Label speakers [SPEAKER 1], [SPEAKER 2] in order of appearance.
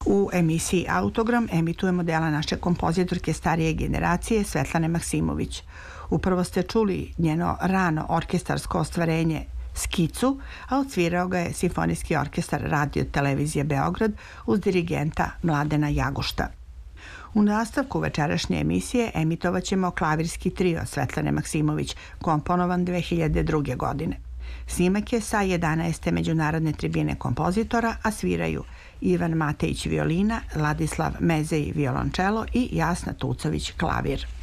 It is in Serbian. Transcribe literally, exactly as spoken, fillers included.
[SPEAKER 1] U emisiji Autogram emitujemo dela naše kompozitorke starije generacije Svetlane Maksimović. Upravo ste čuli njeno rano orkestarsko ostvarenje Skicu, a odsvirao ga je Simfonijski orkestar Radio Televizije Beograd uz dirigenta Mladena Jagušta. U nastavku večerašnje emisije emitovat ćemo klavirski trio Svetlane Maksimović, komponovan dve hiljade druge. godine. Snimak je sa jedanaeste međunarodne tribine kompozitora, a sviraju Ivan Matejić violina, Ladislav Mezej violončelo i Jasna Tucović klavir.